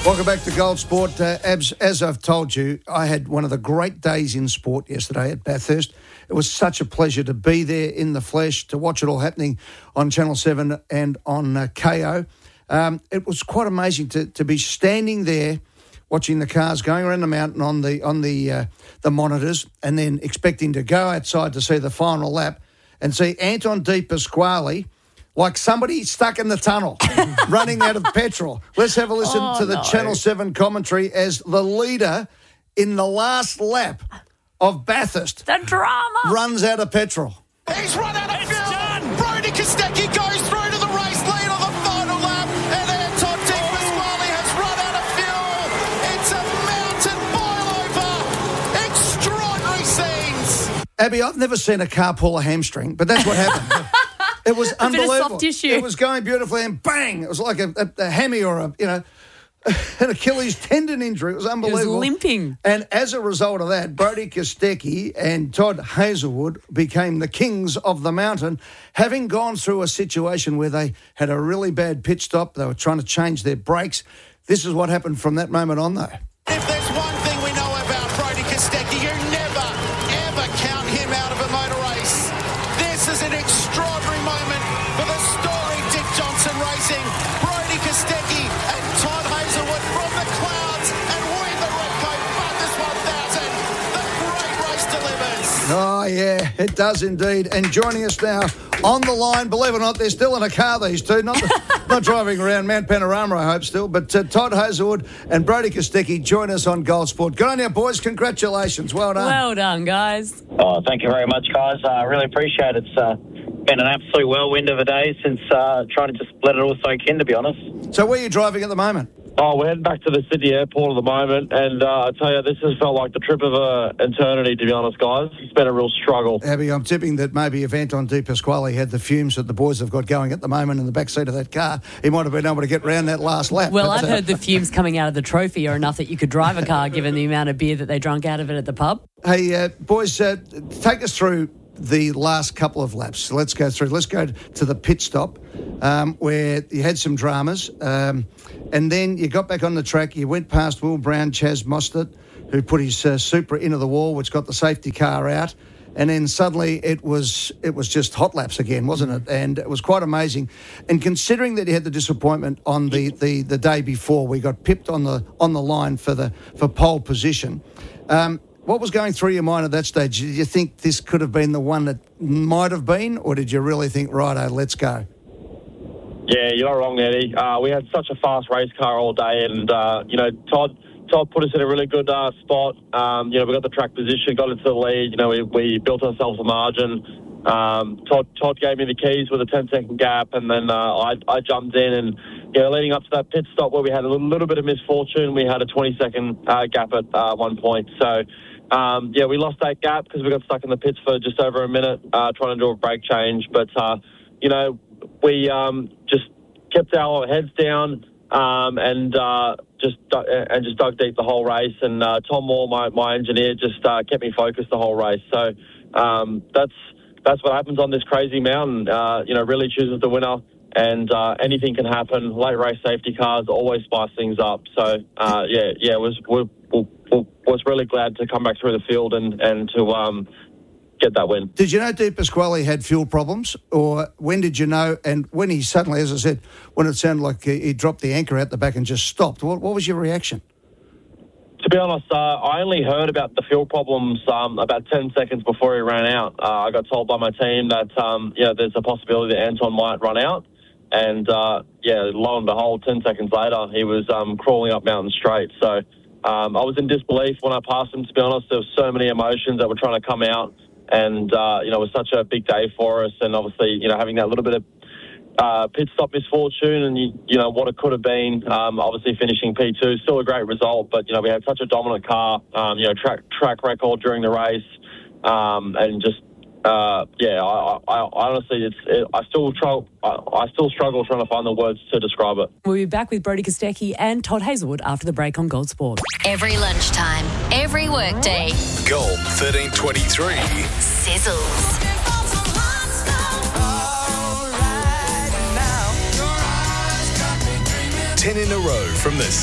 Welcome back to Gold Sport. As I've told you, I had one of the great days in sport yesterday at Bathurst. It was such a pleasure to be there in the flesh, to watch it all happening on Channel 7 and on KO. It was quite amazing to be standing there watching the cars going around the mountain on the monitors, and then expecting to go outside to see the final lap and see Anton De Pasquale like somebody stuck in the tunnel, running out of petrol. Let's have a listen to the Channel 7 commentary as the leader in the last lap of Bathurst. The drama. Runs out of petrol. He's run out of fuel. Brody Kostecki goes through to the race lead on the final lap, and Anton De Pasquale has run out of fuel. It's a mountain boil-over. Extraordinary scenes. Abby, I've never seen a car pull a hamstring, but that's what happened. It was unbelievable. Bit of soft tissue. It was going beautifully, and bang! It was like a hammy or an Achilles tendon injury. It was unbelievable. It was limping. And as a result of that, Brody Kostecki and Todd Hazelwood became the kings of the mountain, having gone through a situation where they had a really bad pit stop. They were trying to change their brakes. This is what happened from that moment on, though. If there's one thing we know about Brody Kostecki, you never, ever count him out of a motor race. This is an extraordinary moment for the storied Dick Johnson Racing. Brody Kostecki and Todd Hazelwood from the clouds and win the Repco Bathurst 1000. The great race delivers. Oh, yeah, it does indeed. And joining us now on the line, believe it or not, they're still in a car, these two. Not driving around Mount Panorama, I hope, still. But Todd Hazelwood and Brody Kostecki join us on Gold Sport. Good on you, boys. Congratulations. Well done. Well done, guys. Oh, thank you very much, guys. I really appreciate it. It's been an absolute whirlwind of a day since trying to just let it all soak in, to be honest. So where are you driving at the moment? Oh, we're heading back to the Sydney airport at the moment, and I tell you, this has felt like the trip of eternity, to be honest, guys. It's been a real struggle. Abby, I'm tipping that maybe if Anton De Pasquale had the fumes that the boys have got going at the moment in the back seat of that car, he might have been able to get round that last lap. Well, I've heard the fumes coming out of the trophy are enough that you could drive a car given the amount of beer that they drank out of it at the pub. Hey, boys, take us through the last couple of laps. Let's go to the pit stop where you had some dramas and then you got back on the track. You went past Will Brown, Chaz Mostert, who put his Supra into the wall, which got the safety car out. And then suddenly it was just hot laps again, wasn't it? And it was quite amazing. And considering that you had the disappointment on the day before, we got pipped on the line for pole position. What was going through your mind at that stage? Did you think this could have been the one that might have been, or did you really think, righto, let's go? Yeah, you're not wrong, Eddie. We had such a fast race car all day, and Todd put us in a really good spot. We got the track position, got into the lead. We built ourselves a margin. Todd gave me the keys with a 10-second gap, and then I jumped in and. Leading up to that pit stop where we had a little bit of misfortune, we had a 20-second gap at one point. So, we lost that gap because we got stuck in the pits for just over a minute trying to do a brake change. But, we just kept our heads down and just dug deep the whole race. And Tom Moore, my engineer, just kept me focused the whole race. So that's what happens on this crazy mountain. Really chooses the winner. And anything can happen. Late race safety cars always spice things up. So, was really glad to come back through the field and to get that win. Did you know De Pasquale had fuel problems, or when did you know? And when he suddenly, as I said, when it sounded like he dropped the anchor out the back and just stopped, what was your reaction? To be honest, I only heard about the fuel problems about 10 seconds before he ran out. I got told by my team that there's a possibility that Anton might run out. And, lo and behold, 10 seconds later, he was crawling up Mountain Straight. So I was in disbelief when I passed him, to be honest. There were so many emotions that were trying to come out. And, it was such a big day for us. And obviously, having that little bit of pit stop misfortune and, what it could have been, obviously finishing P2, still a great result. But, we had such a dominant car, track record during the race. And just... I honestly, I still struggle trying to find the words to describe it. We'll be back with Brody Kostecki and Todd Hazelwood after the break on Gold Sport. Every lunchtime, every workday. Gold 1323 Sizzles. 10 in a row from the